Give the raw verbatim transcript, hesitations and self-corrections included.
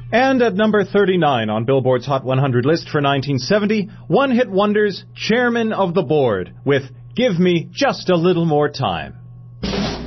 And at number thirty-nine on Billboard's Hot one hundred list for nineteen seventy, One Hit Wonders' Chairman of the Board with Give Me Just a Little More Time.